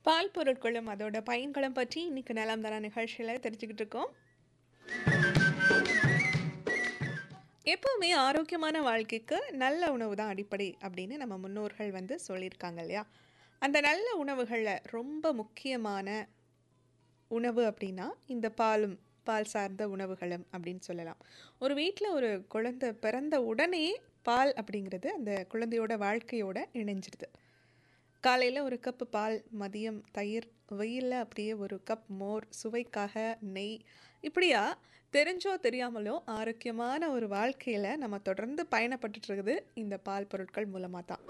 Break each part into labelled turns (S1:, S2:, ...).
S1: பால் பொருட்களும் அதோட பயன்களும் பற்றி இன்னைக்கு நலம் தான நிகழ்ச்சியில் தெரிஞ்சுக்கிட்டு இருக்கோம். எப்பவுமே ஆரோக்கியமான வாழ்க்கைக்கு நல்ல உணவு தான் அடிப்படை அப்படின்னு நம்ம முன்னோர்கள் சொல்லியிருக்காங்க இல்லையா? அந்த நல்ல உணவுகளில் ரொம்ப முக்கியமான உணவு அப்படின்னா இந்த பால் சார்ந்த உணவுகளும் அப்படின்னு சொல்லலாம். ஒரு வீட்டில் ஒரு குழந்தை பிறந்த உடனே பால் அப்படிங்கிறது அந்த குழந்தையோட வாழ்க்கையோட இணைஞ்சிடுது. காலையில் ஒரு கப் பால், மதியம் தயிர், வெயிலில் அப்படியே ஒரு கப் மோர், சுவைக்காக நெய், இப்படியா தெரிஞ்சோ தெரியாமலோ ஆரோக்கியமான ஒரு வாழ்க்கையில் நம்ம தொடர்ந்து பயணப்பட்டுட்டு இருக்குது இந்த பால் பொருட்கள் மூலமாக தான்.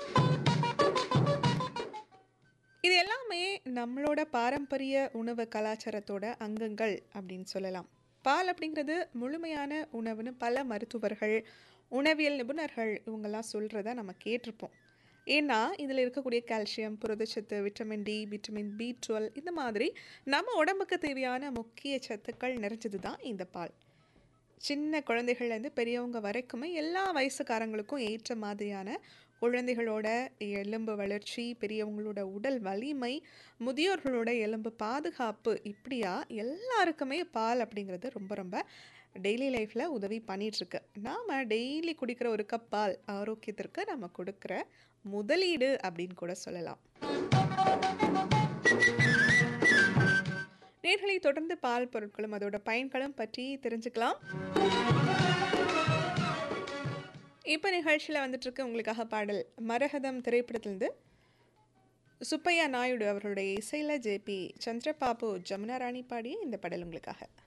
S1: இது எல்லாமே நம்மளோட பாரம்பரிய உணவு கலாச்சாரத்தோட அங்கங்கள் அப்படின்னு சொல்லலாம். பால் அப்படிங்கிறது முழுமையான உணவுன்னு பல மருத்துவர்கள், உணவியல் நிபுணர்கள் இவங்கெல்லாம் சொல்கிறத நம்ம கேட்டிருப்போம். ஏன்னா இதில் இருக்கக்கூடிய கால்சியம், புரதச்சத்து, விட்டமின் டி, விட்டமின் பி12 இந்த மாதிரி நம்ம உடம்புக்கு தேவையான முக்கிய சத்துக்கள் நிறைஞ்சது தான் இந்த பால். சின்ன குழந்தைகள்லேருந்து பெரியவங்க வரைக்குமே எல்லா வயசுக்காரங்களுக்கும் ஏற்ற மாதிரியான குழந்தைகளோட எலும்பு வளர்ச்சி, பெரியவங்களோட உடல் வலிமை, முதியோர்களோட எலும்பு பாதுகாப்பு, இப்படியா எல்லாருக்குமே பால் அப்படிங்கிறது ரொம்ப ரொம்ப டெய்லி லைஃப்பில் உதவி பண்ணிகிட்ருக்கு. நாம் டெய்லி குடிக்கிற ஒரு கப் பால் ஆரோக்கியத்திற்கு நம்ம கொடுக்குற முதலீடு அப்படின்னு கூட சொல்லலாம். நேர்களை தொடர்ந்து பால் பொருட்களும் அதோட பயன்களும் பற்றி தெரிஞ்சுக்கலாம். இப்போ நிகழ்ச்சியில் வந்துட்டுருக்கு உங்களுக்காக பாடல் மரகதம் திரைப்படத்திலிருந்து சுப்பையா நாயுடு அவர்களுடைய இசையில் ஜேபி சந்திரபாபு, ஜமுனா ராணி பாடிய இந்த பாடல் உங்களுக்காக.